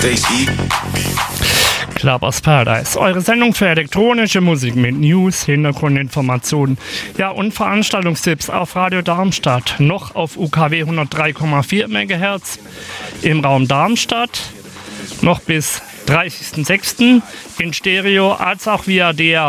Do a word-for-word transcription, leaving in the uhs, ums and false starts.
Clubbers Paradise, eure Sendung für elektronische Musik mit News, Hintergrundinformationen, ja und Veranstaltungstipps auf Radio Darmstadt, noch auf U K W hundertdrei Komma vier Megahertz im Raum Darmstadt, noch bis dreißigsten sechsten in Stereo als auch via D A